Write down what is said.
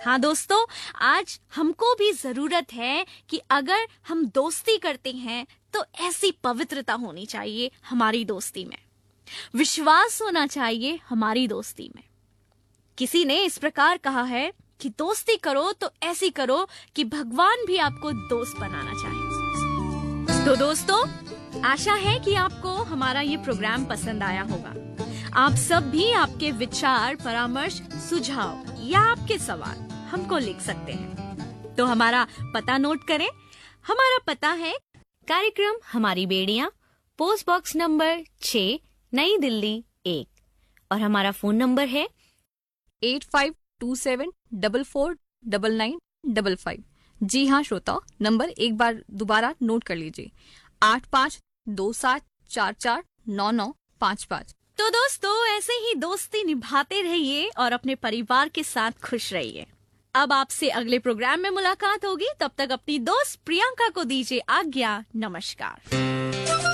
हाँ दोस्तों, आज हमको भी जरूरत है कि अगर हम दोस्ती करते हैं तो ऐसी पवित्रता होनी चाहिए हमारी दोस्ती में, विश्वास होना चाहिए हमारी दोस्ती में। किसी ने इस प्रकार कहा है कि दोस्ती करो तो ऐसी करो कि भगवान भी आपको दोस्त बनाना चाहे। तो दोस्तों, आशा है कि आपको हमारा ये प्रोग्राम पसंद आया होगा। आप सब भी आपके विचार, परामर्श, सुझाव या आपके सवाल हमको लिख सकते हैं। तो हमारा पता नोट करें। हमारा पता है कार्यक्रम हमारी बेड़ियां, पोस्ट बॉक्स नंबर 6, नई दिल्ली 1, और हमारा फोन नंबर है 8527449955। जी हाँ श्रोताओ, नंबर एक बार दोबारा नोट कर लीजिए, 8527449955। तो दोस्तों, ऐसे ही दोस्ती निभाते रहिए और अपने परिवार के साथ खुश रहिए। अब आपसे अगले प्रोग्राम में मुलाकात होगी। तब तक अपनी दोस्त प्रियंका को दीजिए आज्ञा। नमस्कार।